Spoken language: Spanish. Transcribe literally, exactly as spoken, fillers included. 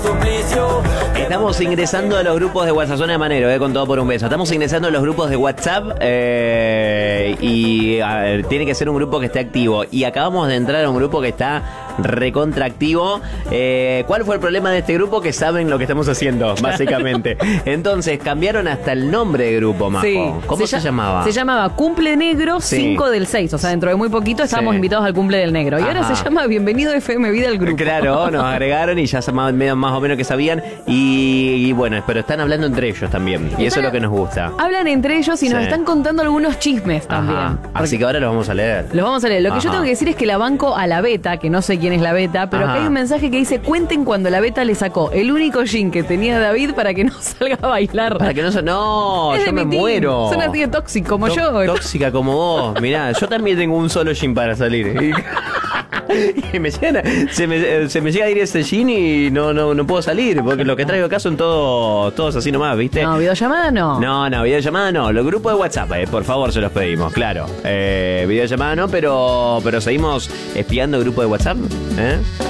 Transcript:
Estamos ingresando a los grupos de WhatsApp, zona de Manero, eh, con todo por un beso. Estamos ingresando a los grupos de WhatsApp eh, y a ver, tiene que ser un grupo que esté activo. Y acabamos de entrar a un grupo que está recontraactivo. Eh, ¿Cuál fue el problema de este grupo? Que saben lo que estamos haciendo, básicamente. Entonces, cambiaron hasta el nombre de grupo, Majo. Sí. ¿Cómo se, se llamaba? Se llamaba Cumple Negro Sí. cinco del seis. O sea, dentro de muy poquito estábamos Sí. invitados al Cumple del Negro. Y ahora Ajá. se llama Bienvenido F M Vida al grupo. Claro, nos agregaron y ya más, más o menos que sabían. Y, y bueno, pero están hablando entre ellos también. Y eso es lo que nos gusta. Hablan entre ellos y nos Sí. están contando algunos chismes también. Ajá. Porque Así que ahora lo vamos a leer. los vamos a leer. Lo que Ajá. yo tengo que decir es que la banco a la Beta, que no sé quién es la Beta, pero Ajá. acá hay un mensaje que dice: cuenten cuando la Beta le sacó el único jean que tenía David para que no salga a bailar. Para que no se... No, Es de yo me mi team. muero. Son así de tóxico como Tó- yo. Tóxica como vos. Mirá, yo también tengo un solo jean para salir. Y me llena, se, me, se me llega a ir ese jean y no, no, no puedo salir, porque lo que traigo acá son todos, todos así nomás, ¿viste? No, videollamada no. No, no, videollamada no. Los grupos de WhatsApp, eh, por favor, se los pedimos, claro. Eh, videollamada no, pero, pero seguimos espiando el grupo de WhatsApp, ¿eh?